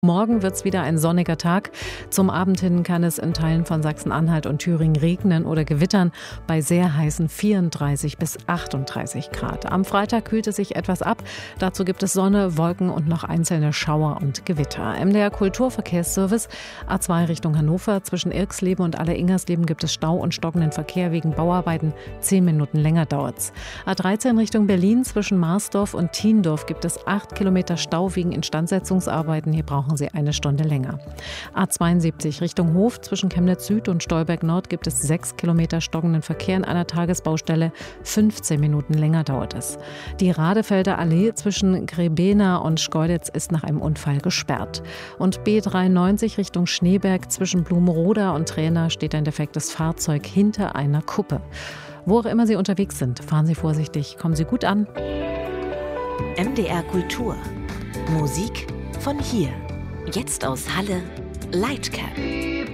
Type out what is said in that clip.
Morgen wird es wieder ein sonniger Tag. Zum Abend hin kann es in Teilen von Sachsen-Anhalt und Thüringen regnen oder gewittern bei sehr heißen 34 bis 38 Grad. Am Freitag kühlt es sich etwas ab. Dazu gibt es Sonne, Wolken und noch einzelne Schauer und Gewitter. MDR Kulturverkehrsservice A2 Richtung Hannover. Zwischen Irxleben und Alle-Ingersleben gibt es Stau und stockenden Verkehr wegen Bauarbeiten. 10 Minuten länger dauert's. A13 Richtung Berlin. Zwischen Marsdorf und Thiendorf gibt es 8 Kilometer Stau wegen Instandsetzungsarbeiten. Hier brauchen Sie eine Stunde länger. A72 Richtung Hof. Zwischen Chemnitz Süd und Stolberg Nord gibt es 6 Kilometer stockenden Verkehr in einer Tagesbaustelle. 15 Minuten länger dauert es. Die Radefelder Allee zwischen Grebena und Schkeuditz ist nach einem Unfall gesperrt. Und B93 Richtung Schneeberg. Zwischen Blumenroda und Tränah steht ein defektes Fahrzeug hinter einer Kuppe. Wo auch immer Sie unterwegs sind, fahren Sie vorsichtig, kommen Sie gut an. MDR Kultur. Musik von hier. Jetzt aus Halle, Lightcap.